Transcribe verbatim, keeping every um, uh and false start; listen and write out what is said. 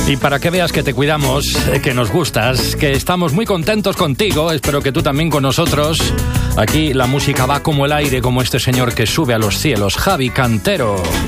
Y para que veas que te cuidamos, que nos gustas, que estamos muy contentos contigo, espero que tú también con nosotros. Aquí la música va como el aire, como este señor que sube a los cielos, Javi Cantero.